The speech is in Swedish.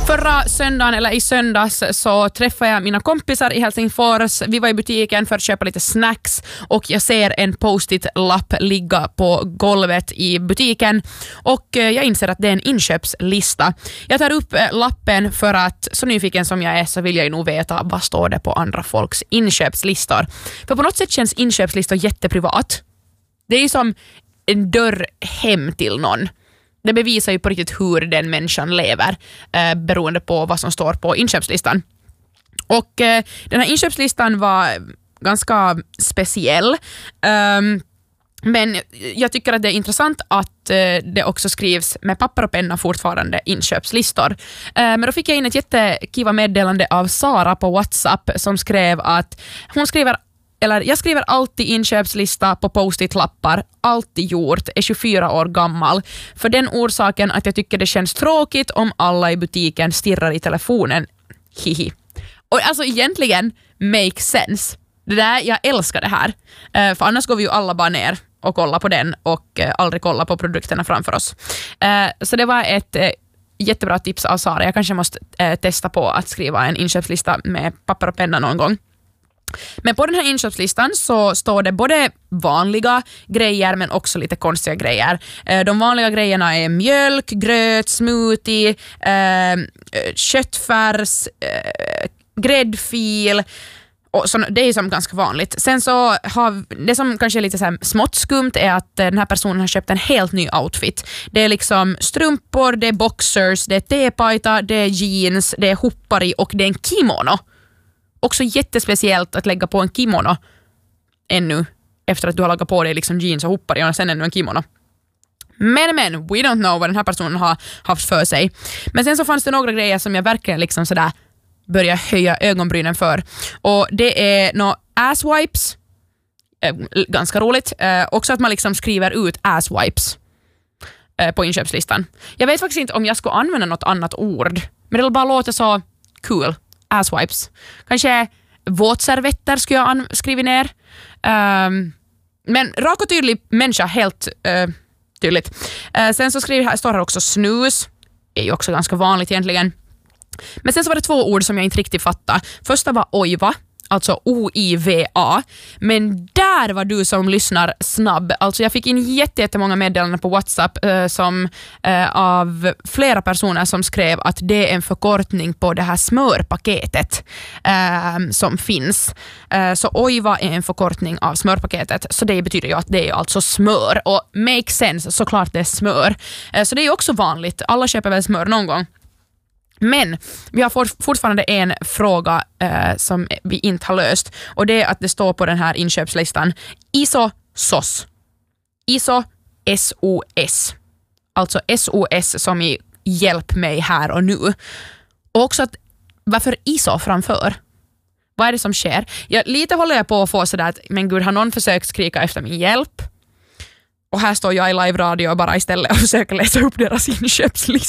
Förra söndagen, eller i söndags, så träffade jag mina kompisar i Helsingfors. Vi var i butiken för att köpa lite snacks och jag ser en post-it-lapp ligga på golvet i butiken och jag inser att det är en inköpslista. Jag tar upp lappen för att, så nyfiken som jag är, så vill jag ju nog veta vad står det på andra folks inköpslistor. För på något sätt känns inköpslistor jätteprivat. Det är ju som en dörr hem till någon. Det bevisar ju på riktigt hur den människan lever beroende på vad som står på inköpslistan. Och den här inköpslistan var ganska speciell. Men jag tycker att det är intressant att det också skrivs med papper och penna fortfarande inköpslistor. Men då fick jag in ett jättekiva meddelande av Sara på WhatsApp som skrev att jag skriver alltid inköpslista på post-it-lappar, alltid gjort, är 24 år gammal. För den orsaken att jag tycker det känns tråkigt om alla i butiken stirrar i telefonen. Hihi. Och alltså egentligen make sense. Det där, jag älskar det här. För annars går vi ju alla bara ner och kollar på den och aldrig kollar på produkterna framför oss. Så det var ett jättebra tips av Sara. Jag kanske måste testa på att skriva en inköpslista med papper och penna någon gång. Men på den här inköpslistan så står det både vanliga grejer men också lite konstiga grejer. De vanliga grejerna är mjölk, gröt, smoothie, köttfärs, gräddfil. Och så, det är som ganska vanligt. Sen så har det som kanske är lite så här smått skumt är att den här personen har köpt en helt ny outfit. Det är liksom strumpor, det är boxers, det är tepajta, det är jeans, det är hoppari och det är en kimono. Också jättespeciellt att lägga på en kimono ännu efter att du har lagat på dig liksom jeans och hoppar och sen ännu en kimono. Men, we don't know vad den här personen har haft för sig. Men sen så fanns det några grejer som jag verkligen liksom sådär börjar höja ögonbrynen för. Och det är ass wipes. Ganska roligt. Också att man liksom skriver ut ass wipes på inköpslistan. Jag vet faktiskt inte om jag ska använda något annat ord. Men det bara låter så cool. Ass wipes. Kanske våtservetter skulle jag skriva ner. Men rak och tydlig människa, helt tydligt. Sen så står här också snus. Det är ju också ganska vanligt egentligen. Men sen så var det 2 ord som jag inte riktigt fattade. Första var oiva, alltså O-I-V-A. Men där var du som lyssnar snabb. Alltså jag fick in jättemånga meddelanden på WhatsApp av flera personer som skrev att det är en förkortning på det här smörpaketet som finns. Så oiva är en förkortning av smörpaketet. Så det betyder ju att det är alltså smör. Och make sense, såklart det är smör. Så det är ju också vanligt. Alla köper väl smör någon gång. Men vi har fortfarande en fråga som vi inte har löst. Och det är att det står på den här inköpslistan ISO-SOS. ISO SOS. Alltså SOS som i hjälp mig här och nu. Och också att varför ISO framför? Vad är det som sker? Lite håller jag på att få sådär att men gud, har någon försökt skrika efter min hjälp? Och här står jag i live-radio bara istället och försöker läsa upp deras inköpslista.